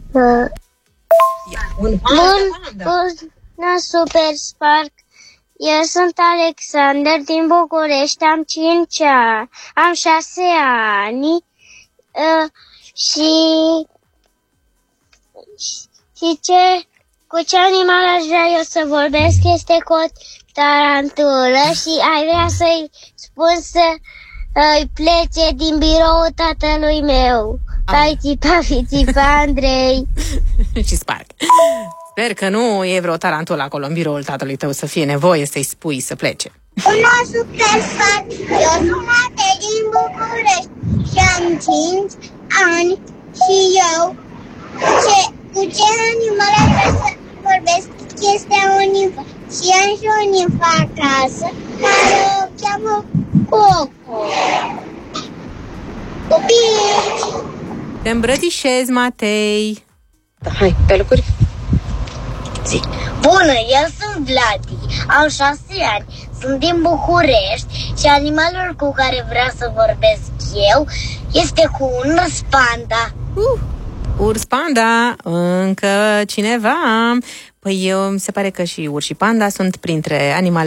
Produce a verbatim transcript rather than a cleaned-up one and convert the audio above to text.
Uh, Un Bun, bună, Super Spark. Eu sunt Alexander din București, am cinci ani, am șase ani uh, și, și ce, cu ce animal aș vrea eu să vorbesc este cu o tarantulă și ai vrea să-i spun să îi plece din biroul tatălui meu. Pai, țipa, țipa, Andrei. Și Spark. Sper că nu e vreo tarantulă acolo în biroul tatălui tău să fie nevoie să-i spui să plece. Bună, Super Spark! Eu sunt Matei din București și am cinci ani și eu ce, cu ce animal aș vrea să vorbesc este o nimfă. Și am și o nimfă acasă care o cheamă Coco. Pupici! Te îmbrățișez, Matei. Da, hai, pe locuri. Zi. Bună, eu sunt Vladi, am șase ani, sunt din București și animalul cu care vreau să vorbesc eu este cu un urs panda. Uh, urs panda, încă cineva? Păi eu, se pare că și urși panda sunt printre animale